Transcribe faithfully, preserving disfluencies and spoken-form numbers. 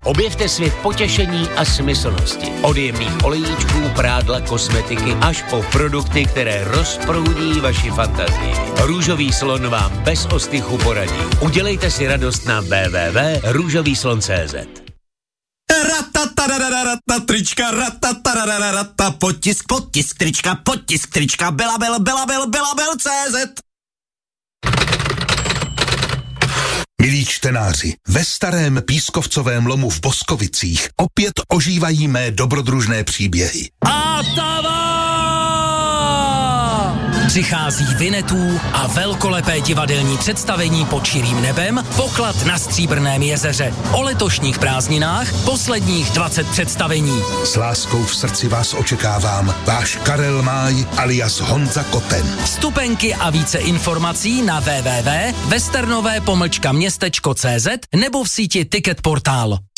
Objevte svět potěšení a smyslnosti. Od jemných olejíčků, prádla, kosmetiky až po produkty, které rozproudí vaši fantazii. Růžový slon vám bez ostychu poradí. Udělejte si radost na w w w tečka růžový slon tečka c z. Ratataradararatata, trička, ratataradararatata, potisk, potisk, trička, potisk, trička, belabel, belabel, belabel, cé zet. Milí čtenáři, ve starém pískovcovém lomu v Boskovicích opět ožívají mé dobrodružné příběhy. A tava! Přichází Vinetů a velkolepé divadelní představení Pod širým nebem, Poklad na Stříbrném jezeře. O letošních prázdninách posledních dvacet představení. S láskou v srdci vás očekávám, váš Karel Máj alias Honza Koten. Vstupenky a více informací na w w w tečka westernové pomlčka městečko tečka cé zet nebo v síti Ticket Portál.